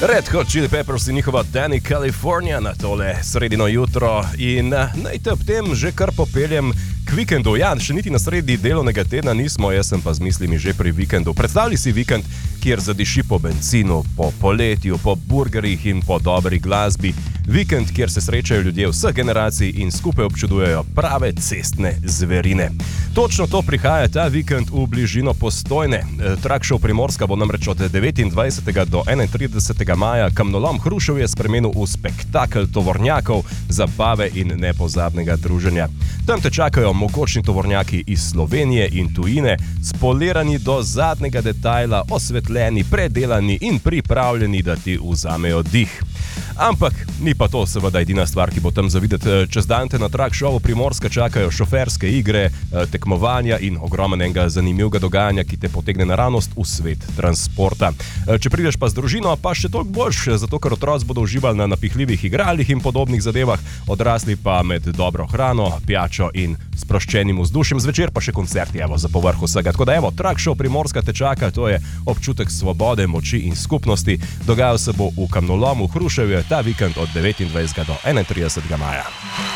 Red Hot Chili Peppers in njihova Danny California na tole sredino jutro in naj te ob tem že kar popeljem k vikendu. Ja, še niti na sredi delovnega tedna nismo, jaz sem pa z mislimi že pri vikendu. Predstavljaj si vikend, kjer zadiši po bencinu, po poletju, po burgerjih in po dobri glasbi. Vikend, kjer se srečajo ljudje vseh generacij in skupaj občudujejo prave cestne zverine. Točno to prihaja ta vikend v bližino Postojne. Track show Primorska bo namreč od 29. do 31. maja Kamnolom Hruševje spremenil v spektakel tovornjakov, zabave in nepozabnega druženja. Tam te čakajo mogočni tovornjaki iz Slovenije in tujine, spolirani do zadnjega detajla, osvetljeni, predelani in pripravljeni, da ti vzamejo dih. Ampak ni pa to seveda edina stvar, ki bo tam za videti. Čez dan te na track showu Primorska čakajo šoferske igre, tekmovanja in ogromnega zanimivega dogajanja, ki te potegne naravnost v svet transporta. Če prideš pa z družino, pa še toliko boljš, zato ker otroci bodo uživali na napihljivih igralih in podobnih zadevah, odrasli pa med dobro hrano, pijačo in sproščenim vzdušjem, zvečer pa še koncerti, evo, za povrh vsega. Tako da evo, track show Primorska te čaka, to je občutek svobode, moči in skupnosti. Dogajal se bo v Kamnolomu Hruševje ta vikend od 29. do 31. maja.